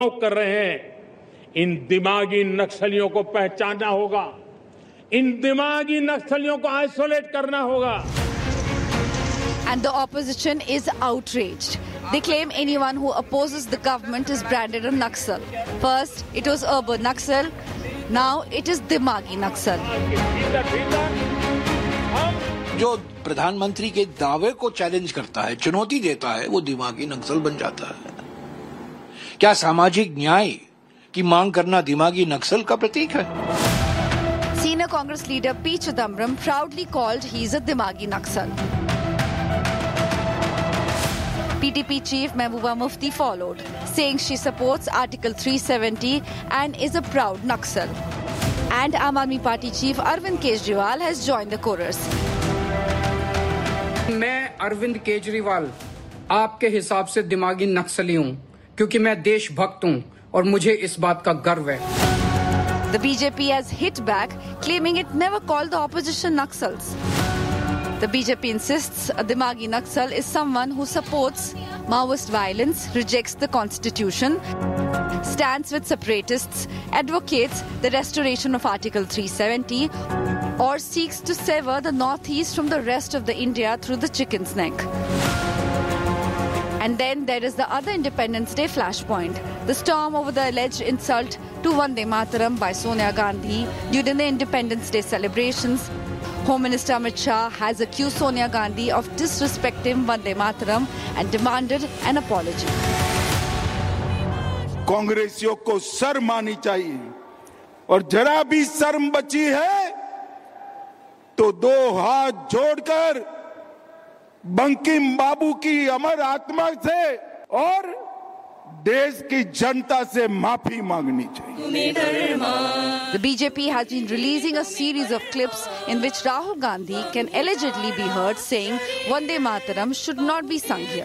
कर रहे हैं, इन दिमागी नक्सलियों को पहचानना होगा, इन दिमागी नक्सलियों को आइसोलेट करना होगा. And the opposition is outraged. They claim anyone who opposes the government is branded a Naxal. First, it was urban Naxal. Now it is Dimagi Naxal. जो प्रधानमंत्री के दावे को चैलेंज करता है, चुनौती देता है, वो दिमागी नक्सल बन जाता है. क्या सामाजिक न्याय की मांग करना दिमागी नक्सल का प्रतीक है? Senior Congress leader P. Chidambaram proudly called he is a Dimagi Naxal. PTP chief Mehbooba Mufti followed, saying she supports Article 370 and is a proud Naxal. And Aam Aadmi Party chief Arvind Kejriwal has joined the chorus. मैं अरविंद केजरीवाल आपके हिसाब से दिमागी नक्सली हूं क्योंकि मैं देशभक्त हूं और मुझे इस बात का गर्व है. The BJP has hit back, claiming it never called the opposition Naxals. The BJP insists a Dimagi Naxal is someone who supports Maoist violence, rejects the constitution, stands with separatists, advocates the restoration of Article 370, or seeks to sever the northeast from the rest of the India through the chicken's neck. And then there is the other Independence Day flashpoint, the storm over the alleged insult to Vande Mataram by Sonia Gandhi during the Independence Day celebrations. Home Minister Amit Shah has accused Sonia Gandhi of disrespecting Vande Mataram and demanded an apology. कांग्रेसियों को शर्म आनी चाहिए और जरा भी शर्म बची है तो दो हाथ जोड़कर बंकिम बाबू की अमर आत्मा से और देश की जनता से माफी मांगनी चाहिए. The BJP has been releasing a series of clips in which Rahul Gandhi can allegedly be heard saying Vande Mataram should not be sung here.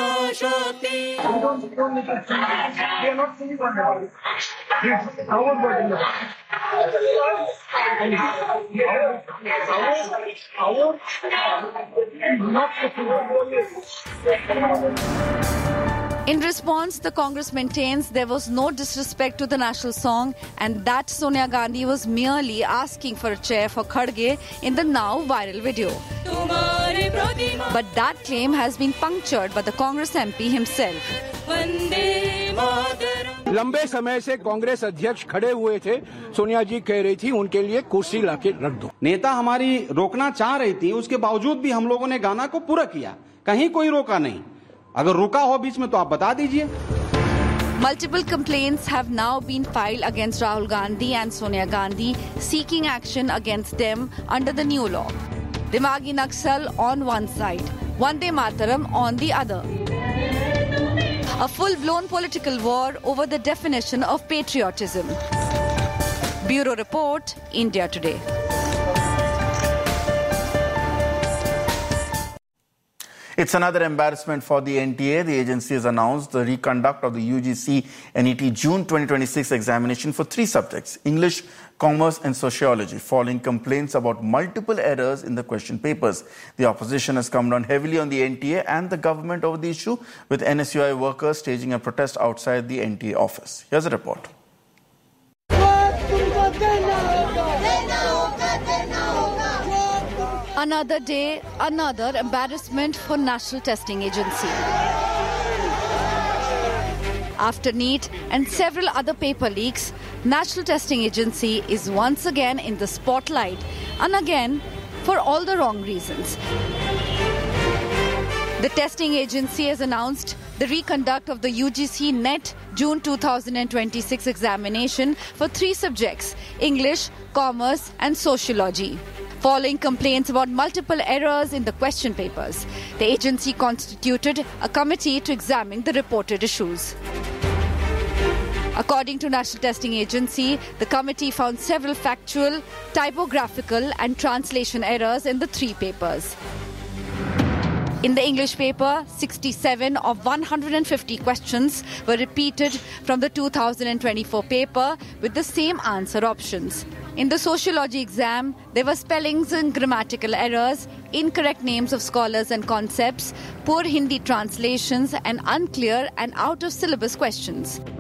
In response, the Congress maintains there was no disrespect to the national song and that Sonia Gandhi was merely asking for a chair for Kharge in the now viral video. But that claim has been punctured by the Congress MP himself. लंबे समय से कांग्रेस अध्यक्ष खड़े हुए थे, सोनिया जी कह रही थी उनके लिए कुर्सी लाके रख दो. नेता हमारी रोकना चाह रही थी, उसके बावजूद भी हम लोगों ने गाना को पूरा किया, कहीं कोई रोका नहीं. अगर रुका हो बीच में तो आप बता दीजिए. Multiple complaints have now been filed against Rahul Gandhi and Sonia Gandhi, seeking action against them under the new law. Dimagi Naxal on one side, Vande Mataram on the other. A full-blown political war over the definition of patriotism. Bureau Report, India Today. It's another embarrassment for the NTA. The agency has announced the reconduct of the UGC NET June 2026 examination for 3 subjects, English, Commerce and Sociology, following complaints about multiple errors in the question papers. The opposition has come down heavily on the NTA and the government over the issue, with NSUI workers staging a protest outside the NTA office. Here's a report. Another day, another embarrassment for National Testing Agency. After NEET and several other paper leaks, National Testing Agency is once again in the spotlight, and again for all the wrong reasons. The testing agency has announced the reconduct of the UGC NET June 2026 examination for 3 subjects, English, Commerce and Sociology. Following complaints about multiple errors in the question papers, the agency constituted a committee to examine the reported issues. According to National Testing Agency, the committee found several factual, typographical and translation errors in the 3 papers. In the English paper, 67 of 150 questions were repeated from the 2024 paper with the same answer options. In the sociology exam, there were spellings and grammatical errors, incorrect names of scholars and concepts, poor Hindi translations, and unclear and out-of-syllabus questions.